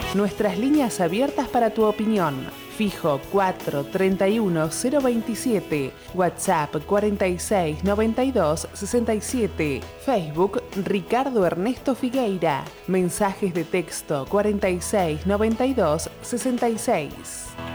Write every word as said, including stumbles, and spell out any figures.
Nuestras líneas abiertas para tu opinión. Fijo cuatro treinta y uno cero veintisiete, WhatsApp cuarenta y seis noventa y dos sesenta y siete, Facebook Ricardo Ernesto Figueira, mensajes de texto cuarenta y seis noventa y dos sesenta y seis.